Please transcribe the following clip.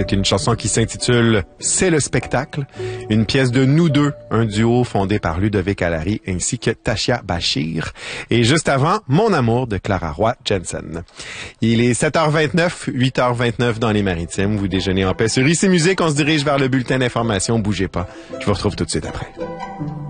C'est une chanson qui s'intitule « C'est le spectacle », une pièce de Nous deux, un duo fondé par Ludovic Allary ainsi que Tachia Bachir. Et juste avant, Mon amour de Clara Roy Jensen. Il est 7h29, 8h29 dans les Maritimes. Vous déjeunez en paix sur ICI Musique. On se dirige vers le bulletin d'information. Bougez pas. Je vous retrouve tout de suite après.